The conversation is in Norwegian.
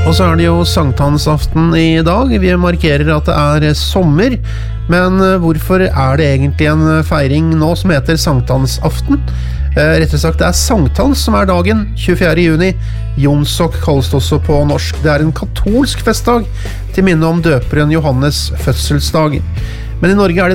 Og så det jo sankthansaften I dag. Vi markerer at det sommer, men hvorfor det egentlig en feiring nå som heter sankthansaften? Rettere sagt, det sankthans som dagen 24. juni. Jonsok kalles det også på norsk. Det en katolsk festdag til minne om døperen Johannes fødselsdag. Men I Norge det